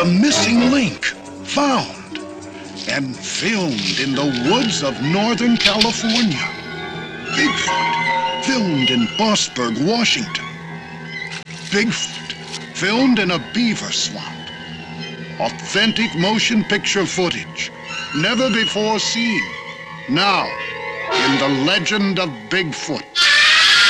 The missing link found and filmed in the woods of Northern California. Bigfoot filmed in Bossburg, Washington. Bigfoot filmed in a beaver swamp. Authentic motion picture footage, never before seen. Now, in The Legend of Bigfoot.